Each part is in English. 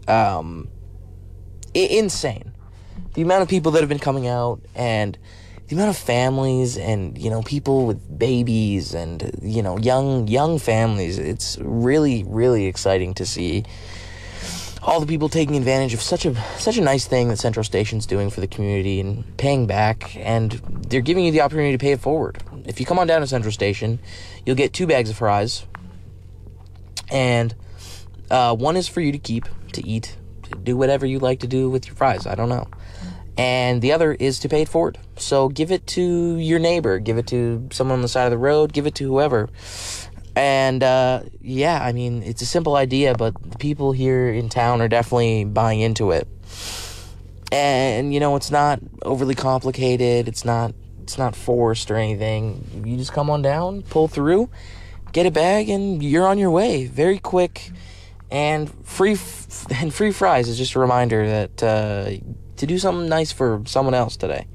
insane. The amount of people that have been coming out, and the amount of families and, people with babies and, young families. It's really, really exciting to see all the people taking advantage of such a nice thing that Central Station's doing for the community and paying back, and they're giving you the opportunity to pay it forward. If you come on down to Central Station, you'll get 2 bags of fries, and one is for you to keep, to eat, to do whatever you like to do with your fries. I don't know. And the other is to pay it forward. So give it to your neighbor, give it to someone on the side of the road, give it to whoever. And, it's a simple idea, but the people here in town are definitely buying into it. And, it's not overly complicated. It's not forced or anything. You just come on down, pull through, get a bag, and you're on your way. Very quick, and free fries is just a reminder that, to do something nice for someone else today.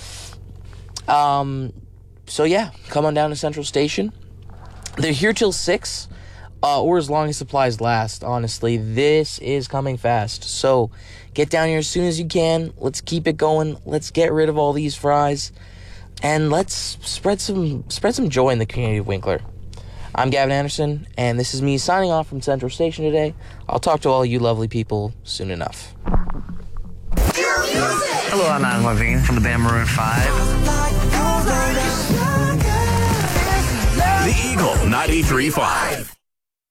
Come on down to Central Station. They're here till 6, or as long as supplies last, honestly. This is coming fast. So, get down here as soon as you can. Let's keep it going. Let's get rid of all these fries. And let's spread some joy in the community of Winkler. I'm Gavin Anderson, and this is me signing off from Central Station today. I'll talk to all you lovely people soon enough. Hello, I'm Adam Levine from the band Maroon 5. The Eagle 93.5.